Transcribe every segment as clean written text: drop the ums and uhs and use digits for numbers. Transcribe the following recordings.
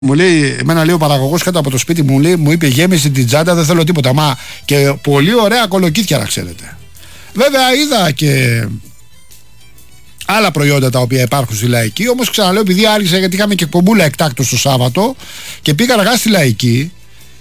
Μου λέει, εμένα λέει ο παραγωγός κάτω από το σπίτι μου, λέει, μου είπε γέμισε την τσάντα, δεν θέλω τίποτα. Μα και πολύ ωραία κολοκύθια να ξέρετε. Βέβαια είδα και άλλα προϊόντα τα οποία υπάρχουν στη Λαϊκή. Όμως ξαναλέω, επειδή άρχισα, γιατί είχαμε και εκπομπούλα εκτάκτως το Σάββατο και πήγα αργά στη Λαϊκή,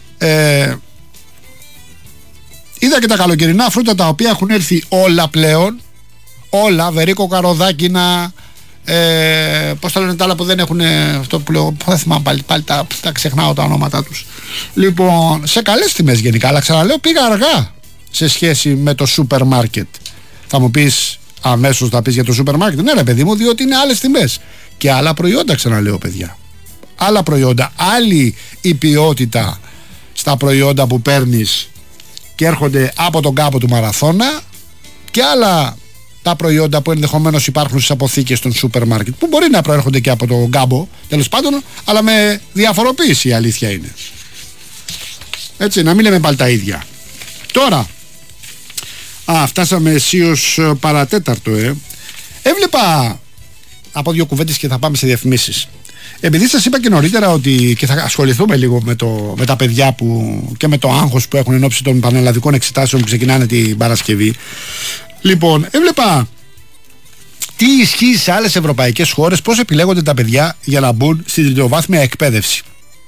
είδα και τα καλοκαιρινά φρούτα τα οποία έχουν έρθει όλα πλέον. Όλα, βερίκο, καροδάκινα, πώς τα λένε τα άλλα που δεν έχουν αυτό που λέω, δεν θυμάμαι πάλι τα ξεχνάω τα ονόματα τους. Λοιπόν, σε καλές τιμές γενικά, αλλά ξαναλέω πήγα αργά σε σχέση με το σούπερ μάρκετ. Θα μου πεις αμέσως, θα πεις για το σούπερ μάρκετ. Ναι ρε παιδί μου, διότι είναι άλλες τιμές και άλλα προϊόντα, ξαναλέω παιδιά. Άλλα προϊόντα, άλλη η ποιότητα στα προϊόντα που παίρνεις και έρχονται από τον κάμπο του Μαραθώνα και άλλα τα προϊόντα που ενδεχομένως υπάρχουν στις αποθήκες των σούπερ μάρκετ, που μπορεί να προέρχονται και από τον κάμπο, τέλος πάντων, αλλά με διαφοροποίηση, η αλήθεια είναι. Έτσι, να μην λέμε πάλι τα ίδια. Τώρα, φτάσαμε αισίως παρατέταρτο, Έβλεπα από δύο κουβέντες και θα πάμε σε διαφημίσεις. Επειδή σας είπα και νωρίτερα ότι και θα ασχοληθούμε λίγο με τα παιδιά που, και με το άγχος που έχουν εν ώψη των πανελλαδικών εξετάσεων που ξεκινάνε την Παρασκευή. Λοιπόν, έβλεπα τι ισχύει σε άλλες ευρωπαϊκές χώρες, πώς επιλέγονται τα παιδιά για να μπουν στην τριτοβάθμια εκπαίδευση.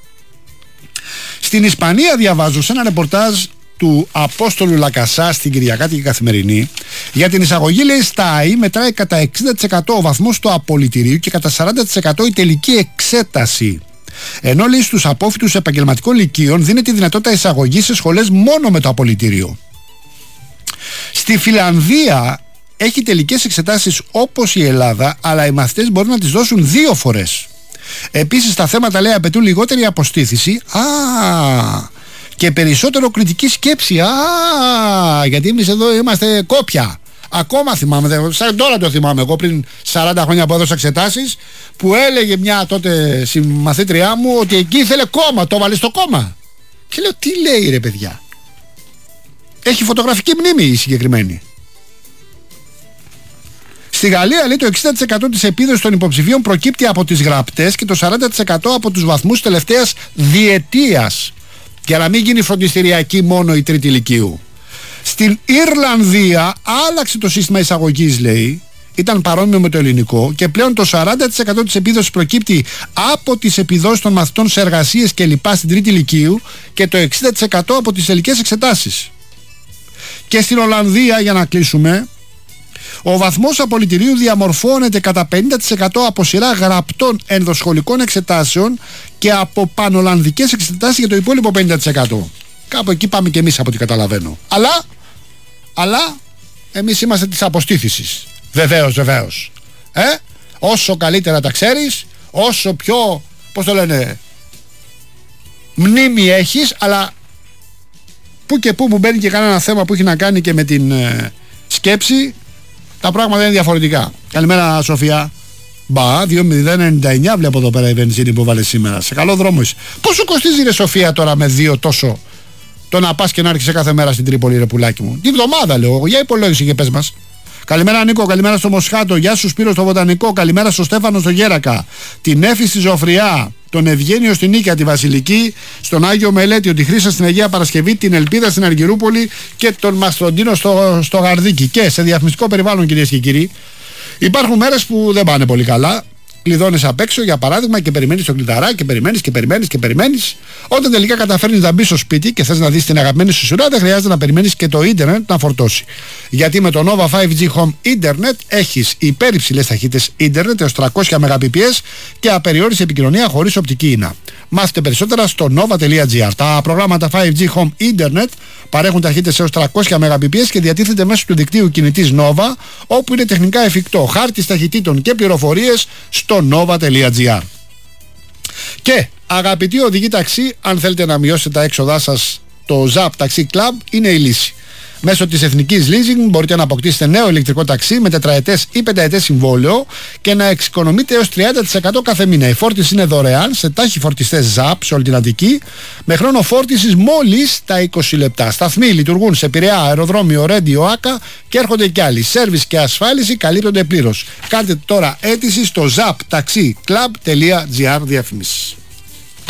Στην Ισπανία διαβάζω σε ένα ρεπορτάζ του Απόστολου Λακασά στην Κυριακάτικη Καθημερινή, για την εισαγωγή, λέει, στα ΑΕΗ μετράει κατά 60% ο βαθμός του απολυτηρίου και κατά 40% η τελική εξέταση. Ενώ, λέει, στους απόφοιτους επαγγελματικών λυκείων δίνεται η δυνατότητα εισαγωγής σε σχολές μόνο με το απολυτήριο. Στη Φιλανδία έχει τελικές εξετάσεις όπως η Ελλάδα, αλλά οι μαθητές μπορούν να τις δώσουν 2 φορές. Επίσης τα θέματα, λέει, απαιτούν λιγότερη αποστήθηση και περισσότερο κριτική σκέψη. Γιατί εμείς εδώ είμαστε κόπια. Ακόμα θυμάμαι, σαν τώρα το θυμάμαι εγώ, πριν 40 χρόνια που έδωσα εξετάσεις, που έλεγε μια τότε συμμαθήτριά μου ότι εκεί ήθελε κόμμα, το βάλε στο κόμμα. Και λέω, τι λέει ρε παιδιά. Έχει φωτογραφική μνήμη η συγκεκριμένη. Στη Γαλλία, λέει, το 60% της επίδοσης των υποψηφίων προκύπτει από τις γραπτές και το 40% από τους βαθμούς τελευταίας διετίας, για να μην γίνει φροντιστηριακή μόνο η τρίτη λυκείου. Στην Ιρλανδία άλλαξε το σύστημα εισαγωγής, λέει, ήταν παρόμοιο με το ελληνικό και πλέον το 40% της επίδοσης προκύπτει από τις επιδόσεις των μαθητών σε εργασίες και λοιπά στην τρίτη λυκείου και το 60% από τις τελικές εξετάσεις. Και στην Ολλανδία, για να κλείσουμε, ο βαθμός απολυτηρίου διαμορφώνεται κατά 50% από σειρά γραπτών ενδοσχολικών εξετάσεων και από πανολλανδικές εξετάσεις για το υπόλοιπο 50%. Κάπου εκεί πάμε και εμείς από ό,τι καταλαβαίνω. Αλλά εμείς είμαστε της αποστήθησης. Βεβαίως. Όσο καλύτερα τα ξέρεις, όσο πιο, πώς το λένε, μνήμη έχεις, αλλά που και που μπαίνει και κανένα θέμα που έχει να κάνει και με την σκέψη, τα πράγματα είναι διαφορετικά. Καλημέρα Σοφία. 2.099 βλέπω εδώ πέρα η βενζίνη που βάλε σήμερα. Σε καλό δρόμο είσαι. Πόσο κοστίζει ρε Σοφία τώρα με 2 τόσο το να πας και να έρχεσαι κάθε μέρα στην Τρίπολη, ρε πουλάκι μου? Την εβδομάδα λέω, για υπολόγισε και πες μας. Καλημέρα Νίκο, καλημέρα στο Μοσχάτο, γεια σου Σπύρο στο Βοτανικό, καλημέρα στο Στέφανο στο Γέρακα, την Έφη στη Ζωφριά, τον Ευγένιο στην Νίκαια τη Βασιλική, στον Άγιο Μελέτιο, τη Χρύσα στην Αγία Παρασκευή, την Ελπίδα στην Αργυρούπολη και τον Μαστροντίνο στο Γαρδίκι. Και σε διαφημιστικό περιβάλλον, κυρίες και κύριοι, υπάρχουν μέρες που δεν πάνε πολύ καλά. Κλειδώνεις απ' έξω, για παράδειγμα, και περιμένεις το κλειδαρά και περιμένεις. Όταν τελικά καταφέρνεις να μπεις στο σπίτι και θες να δεις την αγαπημένη σου σειρά, δεν χρειάζεται να περιμένεις και το ίντερνετ να φορτώσει. Γιατί με το Nova 5G Home Internet έχεις υπερυψηλές ταχύτητες ίντερνετ έως 300 Mbps και απεριόριστη επικοινωνία χωρίς οπτική ίνα. Μάθετε περισσότερα στο nova.gr. Τα προγράμματα 5G Home Internet παρέχουν ταχύτητες έως 300 Mbps και διατίθεται μέσω του δικτύου κινητής Nova, όπου είναι τεχνικά εφικτό. Χάρτης ταχυτήτων και πληροφορίες στο nova.gr. Και αγαπητοί οδηγοί ταξί, αν θέλετε να μειώσετε τα έξοδά σας, το ZAP Taxi Club είναι η λύση. Μέσω της Εθνικής Leasing μπορείτε να αποκτήσετε νέο ηλεκτρικό ταξί με 4ετές ή 5ετές συμβόλαιο και να εξοικονομείτε έως 30% κάθε μήνα. Η φόρτιση είναι δωρεάν σε τάχοι φορτιστές ZAP σε όλη την Αττική, με χρόνο φόρτισης μόλις τα 20 λεπτά. Σταθμοί λειτουργούν σε Πειραιά, Αεροδρόμιο, Ρέντιο, Άκα και έρχονται κι άλλοι. Σέρβις και ασφάλιση καλύπτονται πλήρως. Κάντε τώρα αίτηση στο zaptaxiclub.gr διαφήμιση.